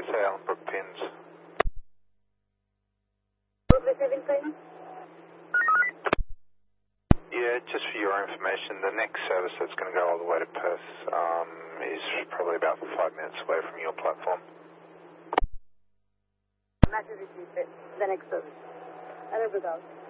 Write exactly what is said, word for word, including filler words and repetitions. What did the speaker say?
T S A Allenbrook pins. Receiving plane? Yeah, just for your information, the next service that's going to go all the way to Perth um, is probably about five minutes away from your platform. Message received. The next service. Hello, good